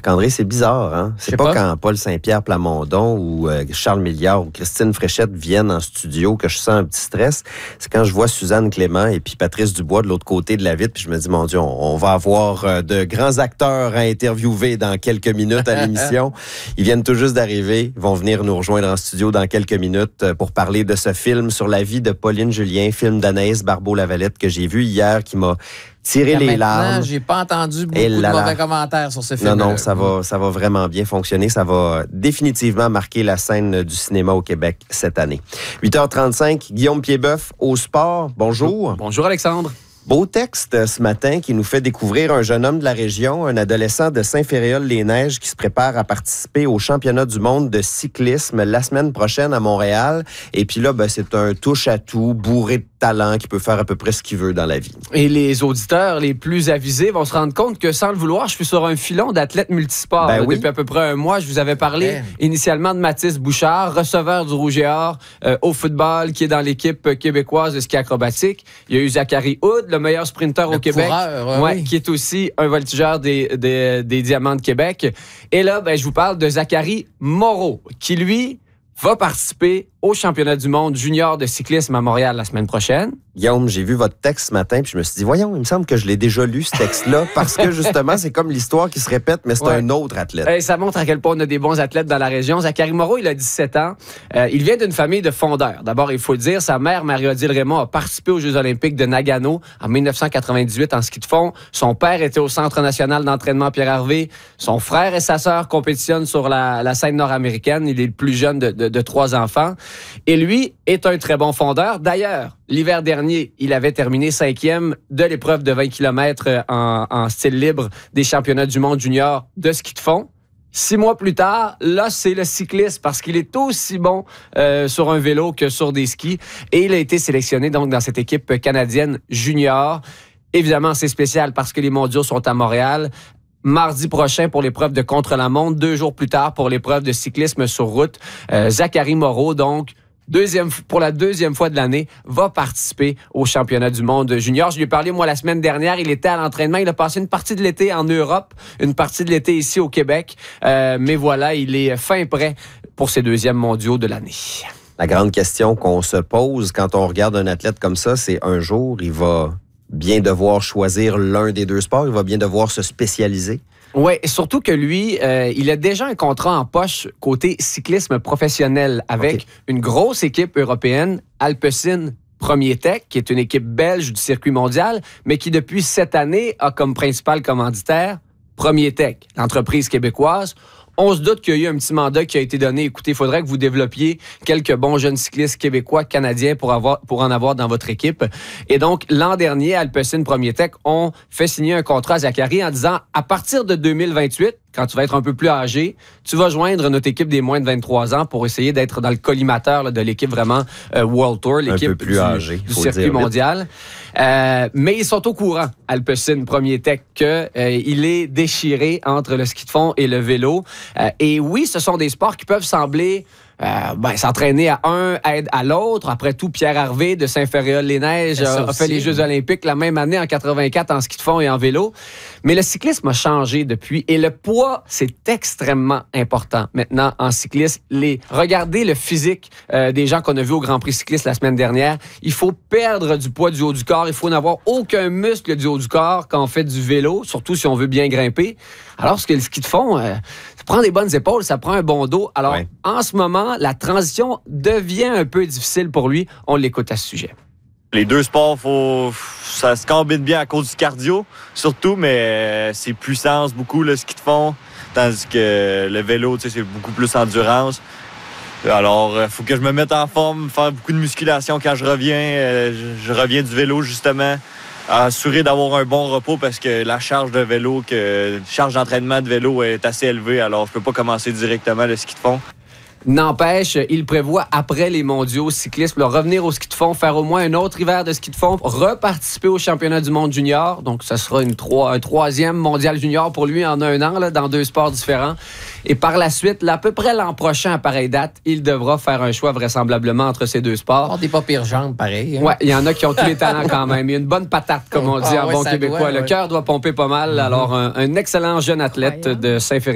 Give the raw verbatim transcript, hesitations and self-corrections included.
Marc-André, c'est bizarre, hein? C'est pas, pas quand Paul Saint-Pierre Plamondon ou euh, Charles Milliard ou Christine Fréchette viennent en studio que je sens un petit stress. C'est quand je vois Suzanne Clément et puis Patrice Dubois de l'autre côté de la vitre, puis je me dis, mon Dieu, on, on va avoir euh, de grands acteurs à interviewer dans quelques minutes à l'émission. Ils viennent tout juste d'arriver. Ils vont venir nous rejoindre en studio dans quelques minutes euh, pour parler de ce film sur la vie de Pauline Julien, film d'Anaïs Barbeau-Lavalette que j'ai vu hier, qui m'a tiré les larmes. J'ai pas entendu beaucoup Et de là, mauvais là. commentaires sur ce film. Non, non, ça va, ça va vraiment bien fonctionner. Ça va définitivement marquer la scène du cinéma au Québec cette année. huit heures trente-cinq, Guillaume Piedboeuf au sport. Bonjour. Bonjour Alexandre. Beau texte ce matin qui nous fait découvrir un jeune homme de la région, un adolescent de Saint-Féréol-les-Neiges qui se prépare à participer au championnat du monde de cyclisme la semaine prochaine à Montréal. Et puis là, ben, c'est un touche-à-tout, bourré de talent, qui peut faire à peu près ce qu'il veut dans la vie. Et les auditeurs les plus avisés vont se rendre compte que sans le vouloir, je suis sur un filon d'athlètes multisports. Ben là, oui. Depuis à peu près un mois, je vous avais parlé Ben. initialement de Mathis Bouchard, receveur du Rouge et Or euh, au football, qui est dans l'équipe québécoise de ski acrobatique. Il y a eu Zachary Hood, le meilleur sprinter Le au Québec, coureur, ouais, oui. qui est aussi un voltigeur des, des, des Diamants de Québec. Et là, ben, je vous parle de Zachary Moreau, qui lui va participer au championnat du monde junior de cyclisme à Montréal la semaine prochaine. Guillaume, j'ai vu votre texte ce matin, puis je me suis dit, voyons, il me semble que je l'ai déjà lu, ce texte-là, parce que justement, c'est comme l'histoire qui se répète, mais c'est Ouais. un autre athlète. Et ça montre à quel point on a des bons athlètes dans la région. Zachary Moreau, il a dix-sept ans. Euh, il vient d'une famille de fondeurs. D'abord, il faut le dire, sa mère, Marie-Odile Raymond, a participé aux Jeux olympiques de Nagano en dix-neuf cent quatre-vingt-dix-huit en ski de fond. Son père était au Centre national d'entraînement Pierre Harvey. Son frère et sa sœur compétitionnent sur la, la scène nord-américaine. Il est le plus jeune de, de, de trois enfants. Et lui est un très bon fondeur. D'ailleurs, l'hiver dernier, il avait terminé cinquième de l'épreuve de vingt kilomètres en, en style libre des championnats du monde junior de ski de fond. Six mois plus tard, là, c'est le cycliste parce qu'il est aussi bon euh, sur un vélo que sur des skis. Et il a été sélectionné donc dans cette équipe canadienne junior. Évidemment, c'est spécial parce que les mondiaux sont à Montréal. Mardi prochain pour l'épreuve de contre-la-montre, deux jours plus tard pour l'épreuve de cyclisme sur route. Euh, Zachary Moreau, donc, Deuxième, pour la deuxième fois de l'année, va participer au championnat du monde junior. Je lui ai parlé, moi, la semaine dernière. Il était à l'entraînement. Il a passé une partie de l'été en Europe, une partie de l'été ici au Québec. Euh, mais voilà, il est fin prêt pour ses deuxièmes mondiaux de l'année. La grande question qu'on se pose quand on regarde un athlète comme ça, c'est un jour, il va bien devoir choisir l'un des deux sports. Il va bien devoir se spécialiser. Oui, surtout que lui, euh, il a déjà un contrat en poche côté cyclisme professionnel avec Okay. une grosse équipe européenne, Alpecin Premier Tech, qui est une équipe belge du circuit mondial, mais qui depuis cette année a comme principal commanditaire Premier Tech, l'entreprise québécoise. On se doute qu'il y a eu un petit mandat qui a été donné. Écoutez, il faudrait que vous développiez quelques bons jeunes cyclistes québécois, canadiens pour, avoir, pour en avoir dans votre équipe. Et donc, l'an dernier, Alpecin Premier Tech ont fait signer un contrat à Zachary en disant, à partir de deux mille vingt-huit, quand tu vas être un peu plus âgé, tu vas joindre notre équipe des moins de vingt-trois ans pour essayer d'être dans le collimateur là, de l'équipe vraiment euh, World Tour, l'équipe Un peu plus du, âgé, du faut le circuit dire vite. mondial. Euh, mais ils sont au courant, Alpecin Premier Tech, qu'il euh, est déchiré entre le ski de fond et le vélo. Euh, et oui, ce sont des sports qui peuvent sembler Euh, ben, s'entraîner à un aide à l'autre. Après tout, Pierre Harvey de Saint-Féréol-les-Neiges a, a fait les Jeux olympiques la même année en quatre-vingt-quatre en ski de fond et en vélo. Mais le cyclisme a changé depuis et le poids, c'est extrêmement important maintenant en cyclisme. Les, regardez le physique euh, des gens qu'on a vus au Grand Prix cycliste la semaine dernière. Il faut perdre du poids du haut du corps. Il faut n'avoir aucun muscle du haut du corps quand on fait du vélo, surtout si on veut bien grimper. Alors que le ski de fond, euh, ça prend des bonnes épaules, ça prend un bon dos. Alors, Ouais. en ce moment, la transition devient un peu difficile pour lui. On l'écoute à ce sujet. Les deux sports, faut, ça se combine bien à cause du cardio, surtout, mais euh, c'est puissance beaucoup, le ski de fond, tandis que le vélo, tu sais, c'est beaucoup plus endurance. Alors, il faut que je me mette en forme, faire beaucoup de musculation quand je reviens. Euh, je, je reviens du vélo, justement, assurer d'avoir un bon repos parce que la charge de vélo, que charge d'entraînement de vélo est assez élevée, alors je peux pas commencer directement le ski de fond. N'empêche, il prévoit, après les mondiaux cyclisme, là, revenir au ski de fond, faire au moins un autre hiver de ski de fond, reparticiper au championnat du monde junior. Donc, ça sera une trois, un troisième mondial junior pour lui en un an, là, dans deux sports différents. Et par la suite, là, à peu près l'an prochain, à pareille date, il devra faire un choix vraisemblablement entre ces deux sports. Oh, des pas pires jambes, pareil. Hein? Ouais, il y en a qui ont tous les talents quand même. Il y a une bonne patate, comme on dit Ah, en ouais, bon ça québécois. doit, Le ouais. cœur doit pomper pas mal. Alors, un, un excellent jeune athlète Incroyable. de Saint-Féréol.